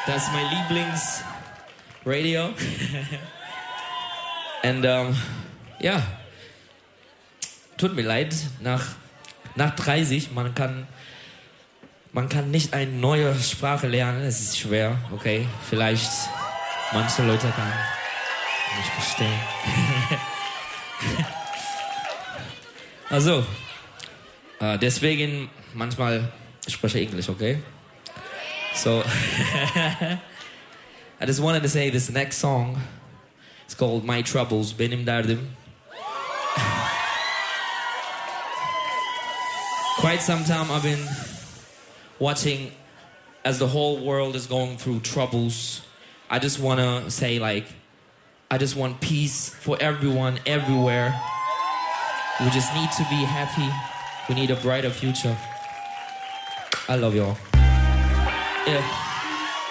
Das ist mein Lieblingsradio. Und ja, tut mir leid, nach 30, man kann nicht eine neue Sprache lernen, es ist schwer, okay? Vielleicht manche Leute kann nicht verstehen. Also, deswegen manchmal spreche ich Englisch, okay? So, I just wanted to say this next song is called My Troubles, Benim Derdim. Quite some time I've been watching as the whole world is going through troubles. I just want to say, like, I just want peace for everyone, everywhere. We just need to be happy. We need a brighter future. I love y'all. Yeah.